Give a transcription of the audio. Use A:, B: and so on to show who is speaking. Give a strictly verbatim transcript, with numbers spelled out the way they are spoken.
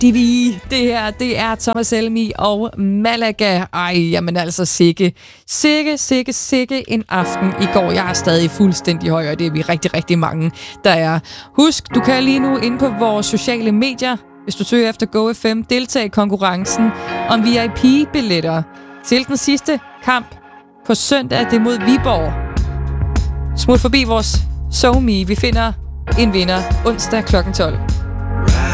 A: Divi. Det her, det er Thomas Helmig og Malaga. Ej, jamen altså sikke, sikke, sikke, sikke en aften i går. Jeg er stadig fuldstændig høj, og det er vi rigtig, rigtig mange, der er. Husk, du kan lige nu inde på vores sociale medier, hvis du søger efter Go F M, deltage i konkurrencen om V I P-billetter til den sidste kamp på søndag, det er mod Viborg. Smut forbi vores SoMe. Vi finder en vinder onsdag klokken tolv.